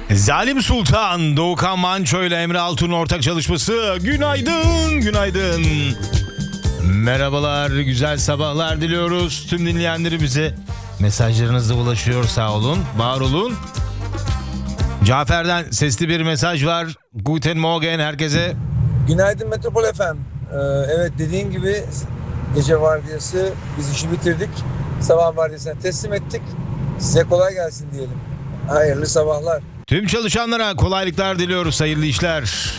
Zalim Sultan, Doğukan Manço ile Emre Altun'un ortak çalışması. Günaydın, günaydın. Merhabalar, güzel sabahlar diliyoruz. Tüm dinleyenlerimize mesajlarınız da ulaşıyor, sağ olun, var olun. Cafer'den sesli bir mesaj var. Guten Morgen herkese. Günaydın Metropol FM. Evet, dediğin gibi gece vardiyası, biz işi bitirdik. Sabah vardiyasına teslim ettik. Size kolay gelsin diyelim. Hayırlı sabahlar. Tüm çalışanlara kolaylıklar diliyoruz, hayırlı işler.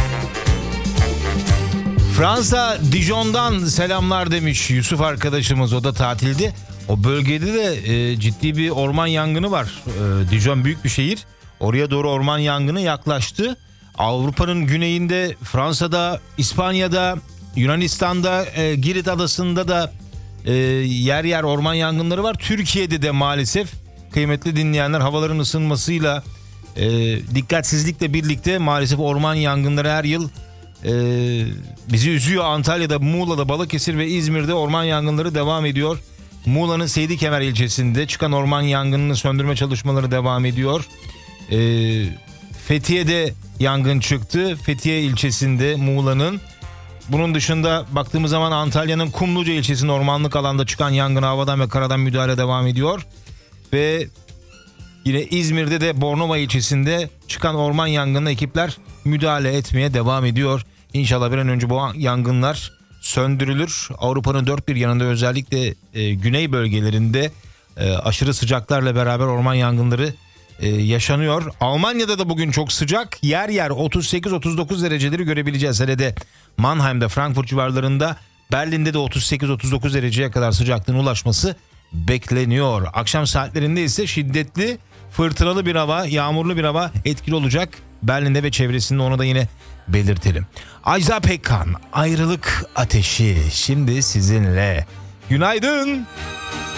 Fransa Dijon'dan selamlar demiş Yusuf arkadaşımız, o da tatilde. O bölgede de ciddi bir orman yangını var. Dijon büyük bir şehir. Oraya doğru orman yangını yaklaştı. Avrupa'nın güneyinde, Fransa'da, İspanya'da, Yunanistan'da, Girit adasında da yer yer orman yangınları var. Türkiye'de de maalesef kıymetli dinleyenler, havaların ısınmasıyla, dikkatsizlikle birlikte maalesef orman yangınları her yıl bizi üzüyor. Antalya'da, Muğla'da, Balıkesir ve İzmir'de orman yangınları devam ediyor. Muğla'nın Seydikemer ilçesinde çıkan orman yangınını söndürme çalışmaları devam ediyor. Fethiye'de yangın çıktı. Fethiye ilçesinde, Muğla'nın. Bunun dışında baktığımız zaman Antalya'nın Kumluca ilçesinde ormanlık alanda çıkan yangına havadan ve karadan müdahale devam ediyor. Ve yine İzmir'de de Bornova ilçesinde çıkan orman yangınına ekipler müdahale etmeye devam ediyor. İnşallah bir an önce bu yangınlar söndürülür. Avrupa'nın dört bir yanında, özellikle güney bölgelerinde aşırı sıcaklarla beraber orman yangınları yaşanıyor. Almanya'da da bugün çok sıcak. Yer yer 38-39 dereceleri görebileceğiz. Hele de Mannheim'da, Frankfurt civarlarında, Berlin'de de 38-39 dereceye kadar sıcaklığın ulaşması bekleniyor. Akşam saatlerinde ise şiddetli, fırtınalı bir hava, yağmurlu bir hava etkili olacak Berlin'de ve çevresinde, onu da yine belirtelim. Ajda Pekkan, Ayrılık Ateşi şimdi sizinle. Günaydın.